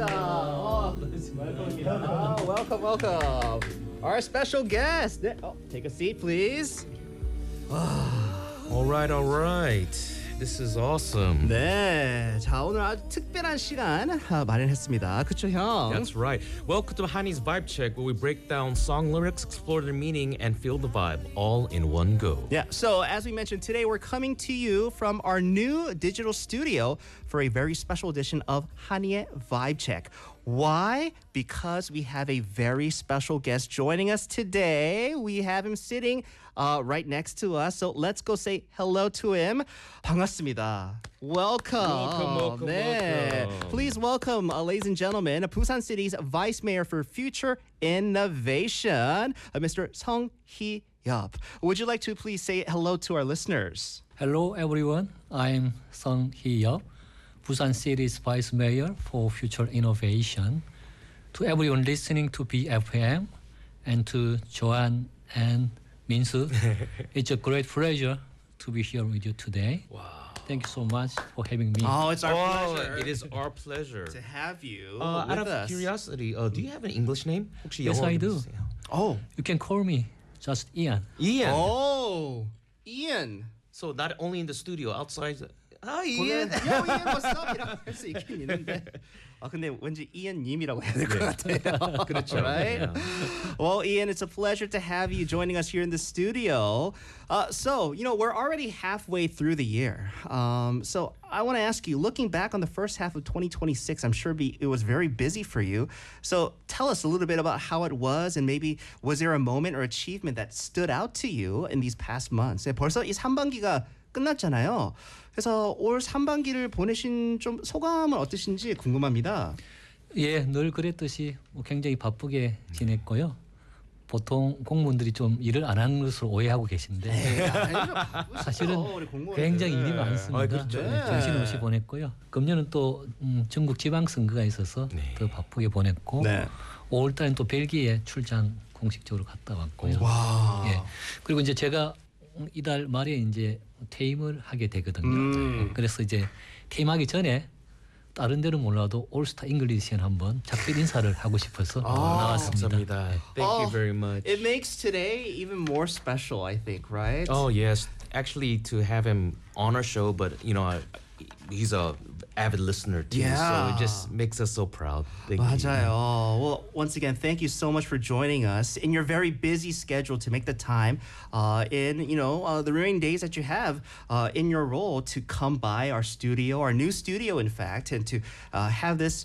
반갑습니다. Welcome, welcome. Our special guest. Take a seat, please. All right. This is awesome. 네, 자 오늘 아주 특별한 시간 마련했습니다. 그쵸 형? That's right. Welcome to Honey's Vibe Check, where we break down song lyrics, explore their meaning, and feel the vibe all in one go. Yeah, so as we mentioned today, we're coming to you from our new digital studio for a very special edition of Hany의 Vibe Check. Why? Because we have a very special guest joining us today. We have him sitting right next to us. So let's go say hello to him. 반갑습니다. Welcome. Welcome. Please welcome, ladies and gentlemen, Busan City's Vice Mayor for Future Innovation, Mr. Song Hee-yup. Would you like to please say hello to our listeners? Hello everyone, I'm Song Hee-yup, Busan City's Vice Mayor for Future Innovation. To everyone listening to BFM and to Joanne and Minsu, it's a great pleasure to be here with you today. Wow. Thank you so much for having me. Oh, it's our pleasure. It is our pleasure. to have you Out with of us. curiosity, do you have an English name? 혹시 Yes, 영어로 I do. 해주세요. Oh. You can call me just Ian. Ian. Oh. Ian. So not only in the studio, outside. Hi, Yo, Ian. Ian, what's up? 이라고 할 수 있긴 있는데. 근데 왠지 Ian 님이라고 해야 될 것 같아요. 그렇죠, right? Well, Ian, it's a pleasure to have you joining us here in the studio. So, we're already halfway through the year. So I want to ask you, looking back on the first half of 2026, I'm sure it was very busy for you. So tell us a little bit about how it was, and maybe was there a moment or achievement that stood out to you in these past months? 벌써 이 3반기가 끝났잖아요. 그래서 올 3반기를 보내신 좀 소감은 어떠신지 궁금합니다. 예, 늘 그랬듯이 굉장히 바쁘게 지냈고요. 보통 공무원들이 좀 일을 안 하는 것으로 오해하고 계신데 사실은 굉장히 일이 많습니다. 그렇죠. 네, 정신없이 보냈고요. 금년은 또 전국 지방선거가 있어서 더 바쁘게 보냈고 5월달엔 또 벨기에 출장 공식적으로 갔다 왔고요. 와. 예. 그리고 이제 제가 이달 말에 이제 퇴임을 하게 되거든요. 그래서 이제 퇴임하기 전에 다른 데는 몰라도 올스타 잉글리시엔 한번 작별 인사를 하고 싶어서 나왔습니다. 감사합니다. Thank you very much. It makes today even more special, I think, right? Oh yes, actually to have him on our show, but he's a avid listener too, so it just makes us so proud. Thank you. 맞아요. Well, once again, thank you so much for joining us in your very busy schedule to make the time in the remaining days that you have in your role to come by our studio, our new studio, in fact, and to have this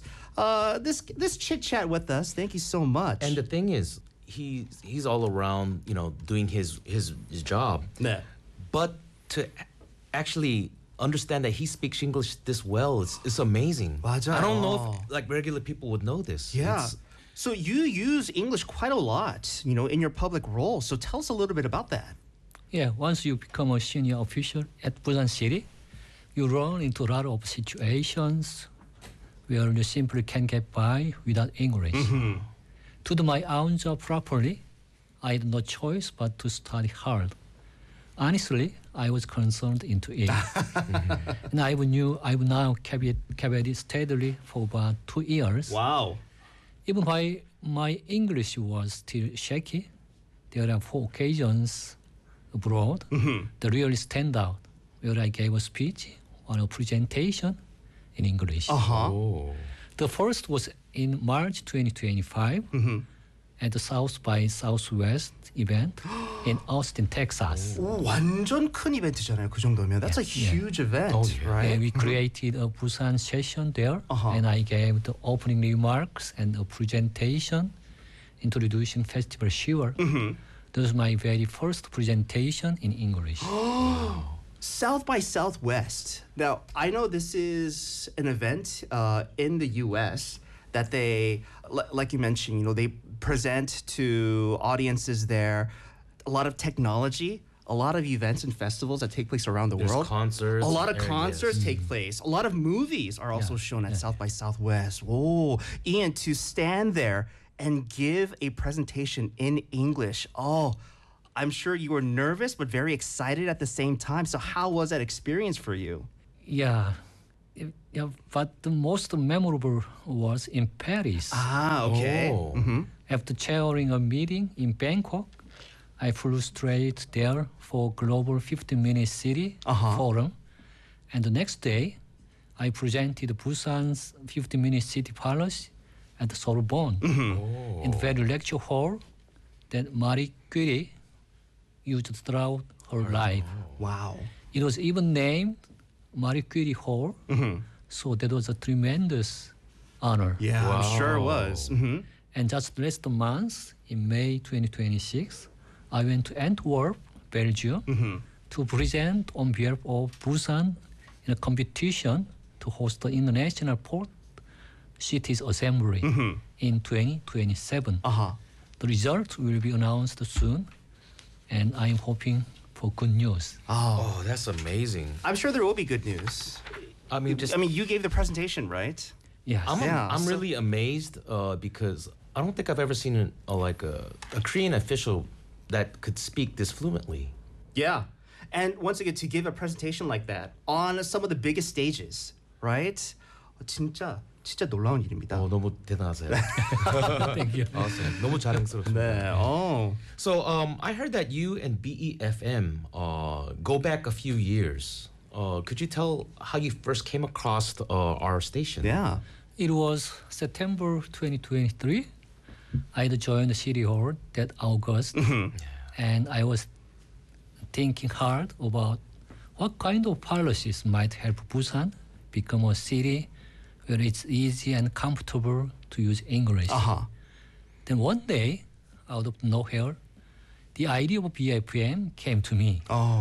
chit chat with us. Thank you so much. And the thing is, he's all around, doing his job. 네. But to actually understand that he speaks English this well, it's amazing. 맞아요. I don't know if regular people would know this. Yeah. So you use English quite a lot, in your public role. So tell us a little bit about that. Yeah, once you become a senior official at Busan City, you run into a lot of situations where you simply can't get by without English. To do my own job properly, I had no choice but to study hard. Honestly, I was concerned into it. And I knew I would now carry it steadily for about 2 years. Wow. Even while my English was still shaky, there are 4 occasions abroad that really stand out, where I gave a speech or a presentation in English. Oh. The first was in March 2025 at the South by Southwest event in Austin, Texas. 완전 큰 이벤트잖아요. 그 정도면. That's a huge event, right? And we created a Busan session there, and I gave the opening remarks and a presentation introducing Festival Sure. This was my very first presentation in English. South by Southwest. Now, I know this is an event in the U.S. that they, like you mentioned, they present to audiences there a lot of technology, a lot of events and festivals that take place around the There's world. concerts. A lot of areas. concerts take place. A lot of movies are also shown at South by Southwest. Oh, Ian, to stand there and give a presentation in English. Oh, I'm sure you were nervous but very excited at the same time. So how was that experience for you? Yeah, Yeah, but the most memorable was in Paris. Ah, okay. Oh. After chairing a meeting in Bangkok, I flew straight there for Global 15-minute City Forum. And the next day, I presented Busan's 15-minute City Palace at the Sorbonne in the very lecture hall that Marie Curie used throughout her life. Wow. It was even named Marie Curie Hall, so that was a tremendous honor. Yeah, I'm sure it was. And just last month, in May 2026, I went to Antwerp, Belgium, to present on behalf of Busan in a competition to host the International Port Cities Assembly in 2027. The results will be announced soon, and I'm hoping for good news. Oh, that's amazing. I'm sure there will be good news. I mean, just you gave the presentation, right? Yes. I'm so- really amazed because I don't think I've ever seen a Korean official that could speak this fluently. Yeah. And once again, to give a presentation like that on some of the biggest stages, right? 진짜 놀라운 일입니다. 너무 대단하세요. Thank you. Awesome. 너무 자랑스럽습니다. 네. Oh. So I heard that you and BEFM go back a few years. Could you tell how you first came across our station? Yeah. It was September 2023. I had joined the City Hall that August, and I was thinking hard about what kind of policies might help Busan become a city where it's easy and comfortable to use English. Then one day, out of nowhere, the idea of BFM came to me.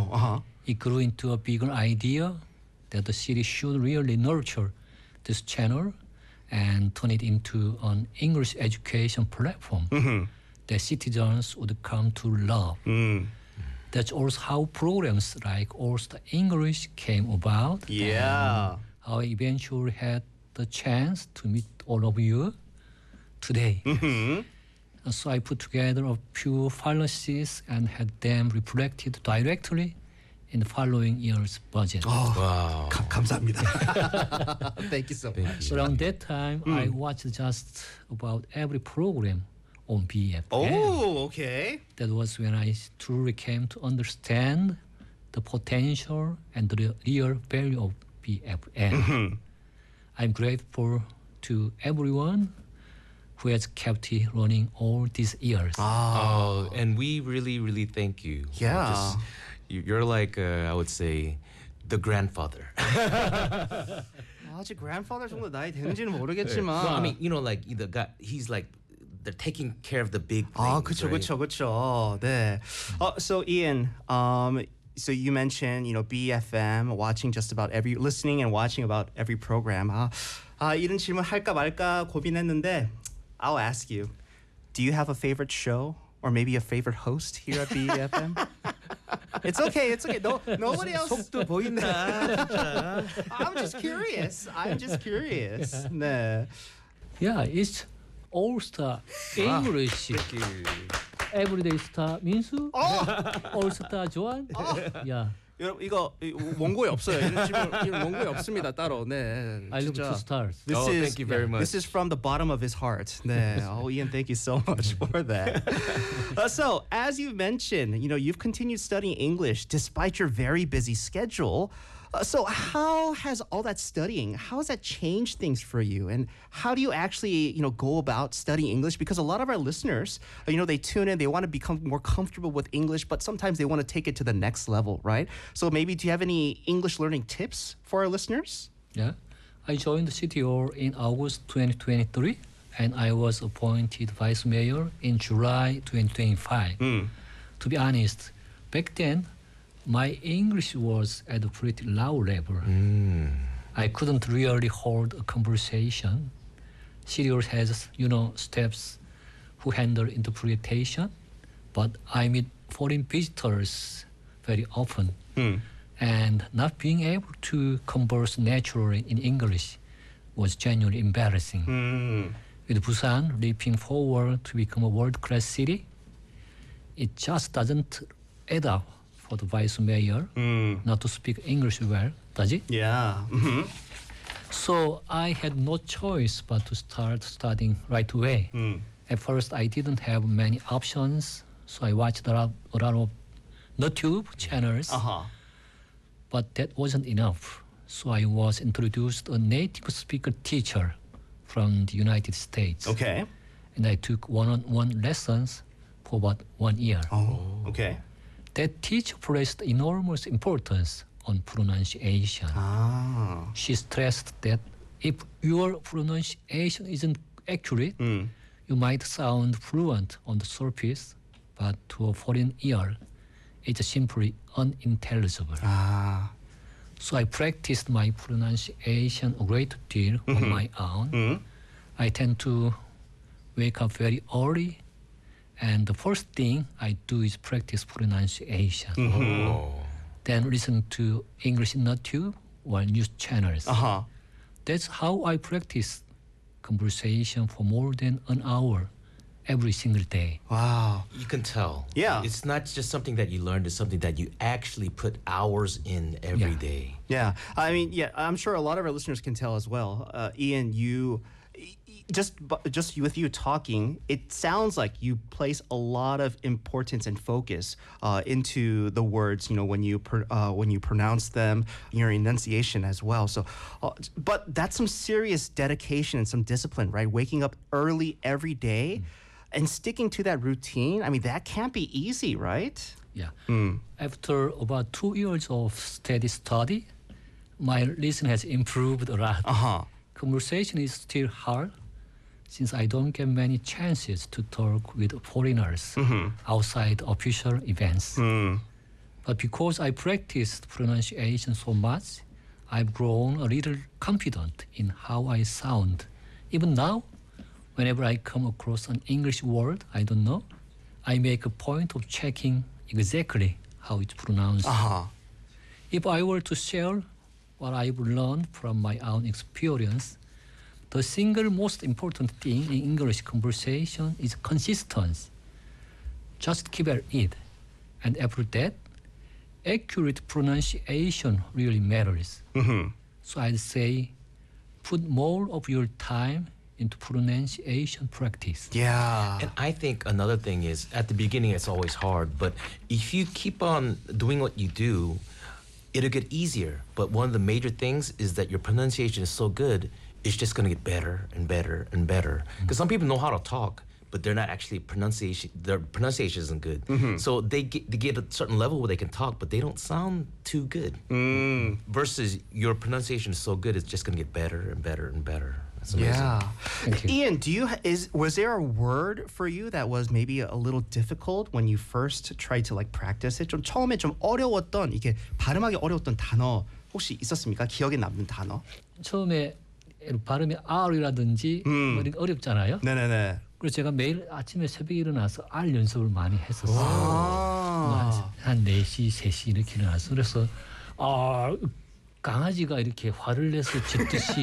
It grew into a bigger idea that the city should really nurture this channel and turn it into an English education platform that citizens would come to love. That's also how programs like All Star English came about. Yeah. And how I eventually had the chance to meet all of you today. And so I put together a few policies and had them reflected directly in the following year's budget. Wow. 감사합니다. Thank you so much. So around that time, I watched just about every program on BFM. Oh, okay. That was when I truly came to understand the potential and the real value of BFM. I'm grateful to everyone who has kept it running all these years. Oh, and we really, really thank you. Yeah. You're like, I would say, the grandfather. 아직 grandfather 정도 나이 되는지는 모르겠지만. No, I mean, like the guy, he's like, they're taking care of the big things. 아, 그렇죠, right? 그렇죠. 네. So Ian, so you mentioned, BFM, watching just about listening and watching about every program. 이런 질문 할까 말까 고민했는데, I'll ask you, do you have a favorite show or maybe a favorite host here at BFM? It's okay. No, nobody else. 속도 보인다. I'm just curious. 네. Yeah, it's All Star English. Thank you. Everyday Star Minsu. All Star Joan. Yeah. 여러분 이거 원고에 없어요. 이런 원고에 없습니다 따로. 네. I love 진짜. two stars. Thank you very much. This is from the bottom of his heart. 네. Oh, Ian, thank you so much for that. So, as you mentioned, you've continued studying English despite your very busy schedule. So, how has all that studying, how has that changed things for you? And how do you actually, go about studying English? Because a lot of our listeners, they tune in, they want to become more comfortable with English, but sometimes they want to take it to the next level, right? So maybe do you have any English learning tips for our listeners? Yeah. I joined the City Hall in August 2023, and I was appointed vice mayor in July 2025. To be honest, back then, my English was at a pretty low level. I couldn't really hold a conversation. City Hall has, staffs who handle interpretation, but I meet foreign visitors very often. And not being able to converse naturally in English was genuinely embarrassing. With Busan leaping forward to become a world-class city, it just doesn't add up for the vice mayor not to speak English well, does it? Yeah. So I had no choice but to start studying right away. At first, I didn't have many options, so I watched a lot of YouTube channels, but that wasn't enough. So I was introduced a native speaker teacher from the United States. Okay. And I took one-on-one lessons for about 1 year. Oh, okay. That teacher placed enormous importance on pronunciation. Ah. She stressed that if your pronunciation isn't accurate, you might sound fluent on the surface, but to a foreign ear, it's simply unintelligible. Ah. So I practiced my pronunciation a great deal on my own. I tend to wake up very early, and the first thing I do is practice pronunciation. Then listen to English in the Tube or news channels. That's how I practice conversation for more than an hour every single day. Wow. You can tell. Yeah. It's not just something that you learned, it's something that you actually put hours in every day. Yeah. I mean, yeah, I'm sure a lot of our listeners can tell as well. Ian, just with you talking, it sounds like you place a lot of importance and focus into the words. When you pronounce them, your enunciation as well. So, but that's some serious dedication and some discipline, right? Waking up early every day and sticking to that routine. I mean, that can't be easy, right? Yeah. After about 2 years of steady study, my listening has improved a lot. Conversation is still hard, since I don't get many chances to talk with foreigners outside official events. But because I practiced pronunciation so much, I've grown a little confident in how I sound. Even now, whenever I come across an English word I don't know, I make a point of checking exactly how it's pronounced. If I were to share what I've learned from my own experience, the single most important thing in English conversation is consistency. Just keep at it. And after that, accurate pronunciation really matters. So I'd say put more of your time into pronunciation practice. Yeah. And I think another thing is, at the beginning it's always hard, but if you keep on doing what you do, it'll get easier. But one of the major things is that your pronunciation is so good, it's just going to get better and better and better. Because some people know how to talk, but they're not actually their pronunciation isn't good. So they get a certain level where they can talk, but they don't sound too good. Versus your pronunciation is so good, it's just going to get better and better and better. That's amazing. Yeah. Thank you. Ian, was there a word for you that was maybe a little difficult when you first tried to like practice it? 좀 처음에 좀 어려웠던, 이게 발음하기 어려웠던 단어 혹시 있었습니까? 기억에 남는 단어? 처음에 발음이 R이라든지 어렵잖아요. 네네네. 그래서 제가 매일 아침에 새벽에 일어나서 R 연습을 많이 했었어요. 한 4시, 3시 이렇게 일어나서. 그래서 강아지가 이렇게 화를 내서 짖듯이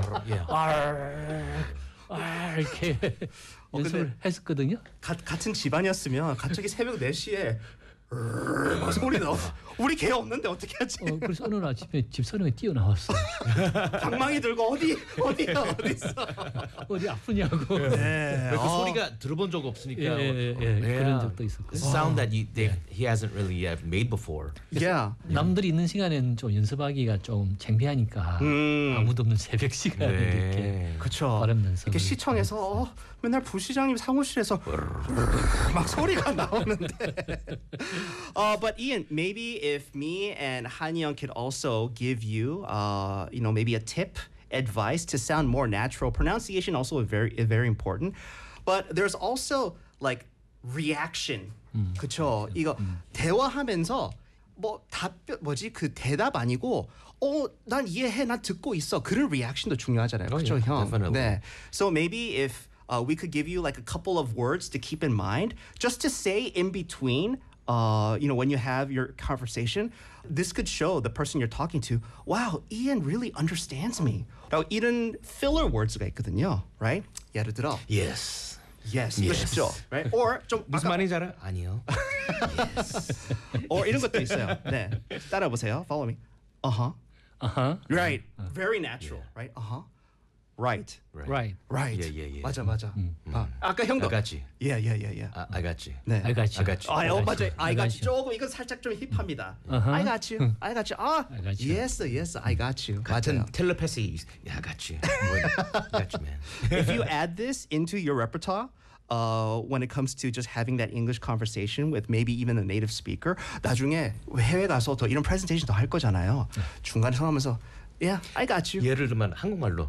이렇게 연습을 했었거든요. 같은 집안이었으면 갑자기 새벽 4시에 소리 나와. 우리 개 없는데 어떻게 하지? 그래서 어느 날 아침에 집사람이 뛰어나왔어요. 방망이 들고 어디 있어? 어디 아프냐고. 네. 그 소리가 들어본 적 없으니까. 그런 적도 있었고. Sound that he hasn't really made before. Yeah. 남들이 있는 시간에는 좀 연습하기가 좀 창피하니까 아무도 없는 새벽 시간에 이렇게 그렇죠. 발음 연습을. 이렇게 시청에서 맨날 부시장님 사무실에서 막 소리가 나오는데. But Ian, maybe if me and Han-Young could also give you, maybe a tip, advice to sound more natural. Pronunciation also is very important. But there's also like reaction. 그렇죠. 이거 대화하면서 그 대답 아니고 난 이해해, 난 듣고 있어. 그런 리액션도 중요하잖아요. 그렇죠, 형? definitely. 네. So maybe if we could give you like a couple of words to keep in mind, just to say in between, when you have your conversation, this could show the person you're talking to, wow, Ian really understands me. 이런 filler words가 있거든요, right? 예를 들어, Yes. yes, 이거 쉽죠, right? Or 좀 무슨 말인지 알아? 아니요. or 이런 것도 있어요. 네, 따라해 보세요. Follow me. Uh-huh. Uh-huh. Right. Very natural. Right. Right. Right. Right. Yeah. 맞아. 아까 형도. I got you. Yeah. I got you. 네. I got you. I got you. 맞아요. I got you. you. 조금 이건 살짝 좀 힙합니다. Uh-huh. I got you. I got you. I got you. Yes, I got you. 같은 맞아요. telepathy. Yeah, I got you. I got you, man. If you add this into your repertoire, when it comes to just having that English conversation with maybe even a native speaker, 나중에 해외 가서 더 이런 presentation 더 할 거잖아요. 중간에 성하면서 Yeah, I got you. 예를 들면 한국말로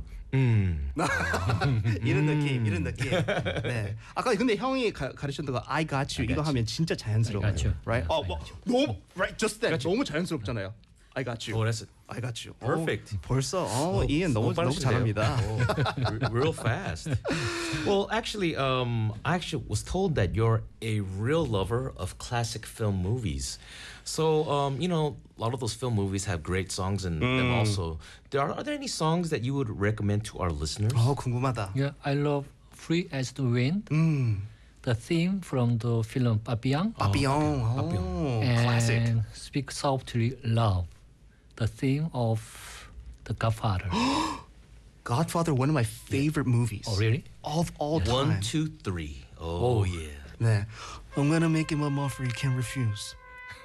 이런 느낌. 네. 아까 근데 형이 가르쳤던 거 I got you 이거 하면 진짜 자연스러워요. I got you. Right? Yeah, I got you. 너무 right just that 너무 자연스럽잖아요. I got you. Oh, that's I got you. perfect. 벌써 이엔 너무 잘합니다. Real fast. Well, actually, I actually was told that you're a real lover of classic film movies. So, you know, a lot of those film movies have great songs in them also. Are there any songs that you would recommend to our listeners? 궁금하다. Yeah, I love Free as the Wind. The theme from the film Papillon. Papillon. And Classic. Speak Softly Love. The theme of The Godfather. Godfather, one of my favorite movies. Oh, really? Of all time. 1, 2, 3. Oh, yeah. 네. I'm gonna make him an offer you can't refuse.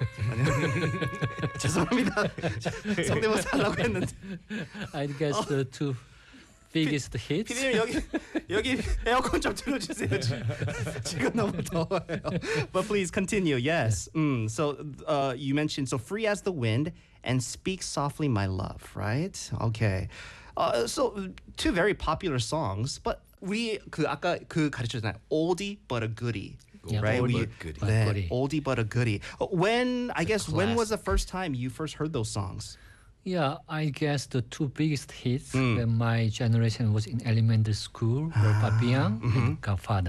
죄송합니다. 성대모사 하려고 했는데. I guess the two biggest hits. 피디님 여기 에어컨 좀 틀어주세요. 지금 너무 더워요. But please continue. Yes. So you mentioned so Free as the Wind and Speak Softly My Love, right? Okay. So two very popular songs, but we 아까 가르쳤잖아요. Oldie but a goodie. Yeah, right? oldie but 네, goodie. oldie but a goodie. When classic. was the first time you first heard those songs? Yeah, I guess the two biggest hits when my generation was in elementary school were Papillon and Godfather.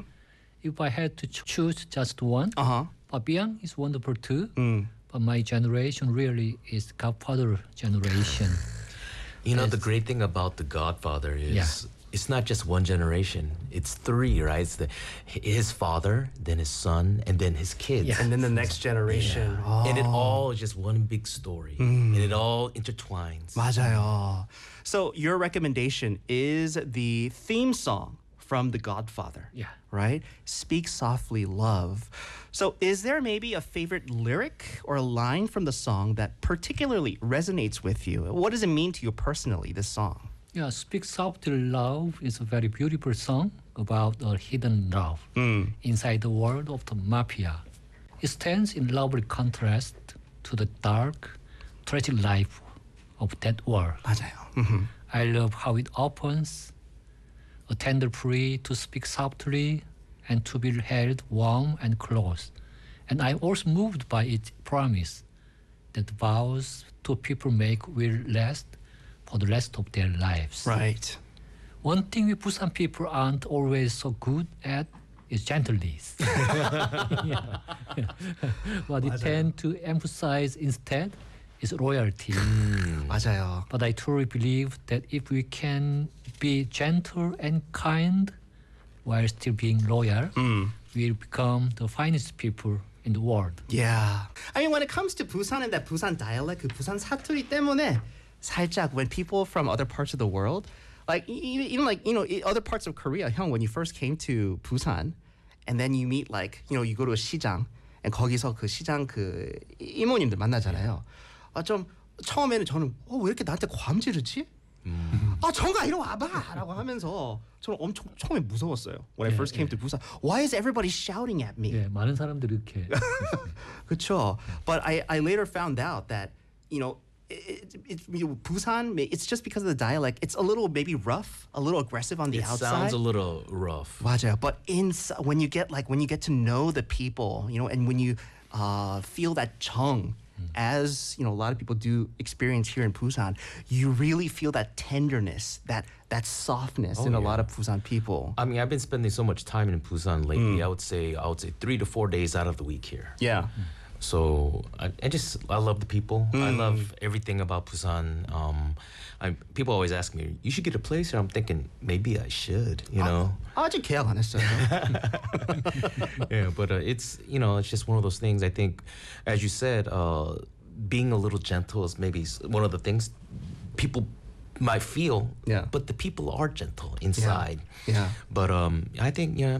If I had to choose just one, Papillon is wonderful too, but my generation really is Godfather generation. You know, the great thing about The Godfather is Yeah. it's not just one generation. It's three, right? It's his father, then his son, and then his kids. Yeah. And then the next generation. And it all is just one big story. And it all intertwines. 맞아요. So your recommendation is the theme song from The Godfather. Yeah. Right? Speak Softly Love. So is there maybe a favorite lyric or a line from the song that particularly resonates with you? What does it mean to you personally, this song? Yeah, Speak Softly Love is a very beautiful song about a hidden love inside the world of the mafia. It stands in lovely contrast to the dark, tragic life of that world. 맞아요. I love how it opens, a tender plea to speak softly and to be held warm and close. And I'm also moved by its promise that vows two people make will last for the rest of their lives. Right. One thing we Busan people aren't always so good at is gentleness. Yeah. What we tend to emphasize instead is loyalty. 맞아요. But I truly believe that if we can be gentle and kind while still being loyal, we'll become the finest people in the world. Yeah. I mean, when it comes to Busan and that Busan dialect, 그 부산 사투리 때문에 살짝 when people from other parts of the world, like even like, you know, other parts of Korea, 형, when you first came to Busan, and then you meet like, you know, you go to a 시장, and 거기서 그 시장 그 이모님들 만나잖아요. 좀 처음에는 저는 왜 이렇게 나한테 과음지르지? 정가 이리 와봐라고 하면서 저는 엄청 처음에 무서웠어요. When I first came to Busan, why is everybody shouting at me? 예, 많은 사람들이 이렇게. 그렇죠. But I later found out that, you know, Busan, it's just because of the dialect. It's a little maybe rough, a little aggressive on the It outside. sounds a little rough. 맞아요. But when you get to know the people, you know, and when you feel that 정, as you know, a lot of people do experience here in Busan, you really feel that tenderness, that softness in a lot of Busan people. I mean, I've been spending so much time in Busan lately. I would say 3 to 4 days out of the week here. Yeah. So I love the people. I love everything about Busan. People always ask me, "You should get a place here." I'm thinking maybe I should. You know. 아직 계약 안 했어요. Yeah, but it's it's just one of those things. I think, as you said, being a little gentle is maybe one of the things people might feel. Yeah. But the people are gentle inside. Yeah. But I think